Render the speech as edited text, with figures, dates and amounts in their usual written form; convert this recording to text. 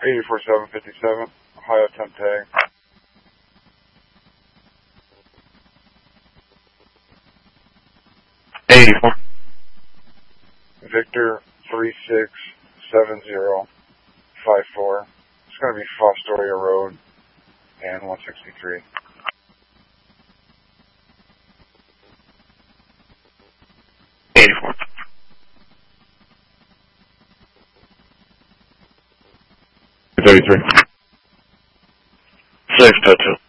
84757, Ohio 10 tag. Victor 367054. It's going to be Fostoria Road and 163. $33. 622.